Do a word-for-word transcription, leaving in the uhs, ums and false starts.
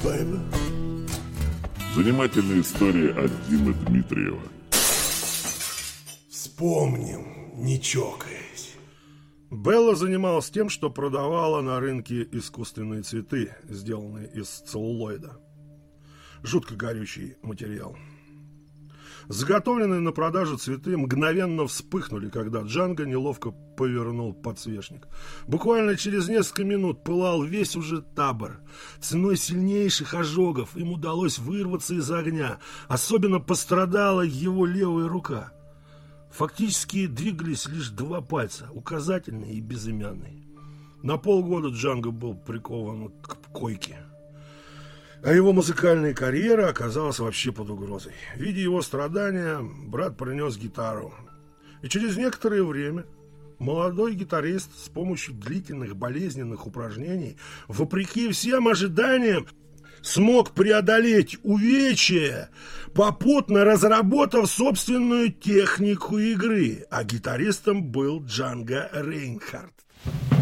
baby. Занимательная история от Димы Дмитриева. Вспомним, не чокаясь. Белла занималась тем, что продавала на рынке искусственные цветы, сделанные из целлулоида. Жутко горючий материал. Заготовленные на продажу цветы мгновенно вспыхнули, когда Джанго неловко повернул подсвечник. Буквально через несколько минут пылал весь уже табор. Ценой сильнейших ожогов им удалось вырваться из огня. Особенно пострадала его левая рука. Фактически двигались лишь два пальца, указательный и безымянный. На полгода Джанго был прикован к койке. А его музыкальная карьера оказалась вообще под угрозой. Видя его страдания, брат принес гитару. И через некоторое время молодой гитарист с помощью длительных болезненных упражнений, вопреки всем ожиданиям, смог преодолеть увечья, попутно разработав собственную технику игры. А гитаристом был Джанго Рейнхард.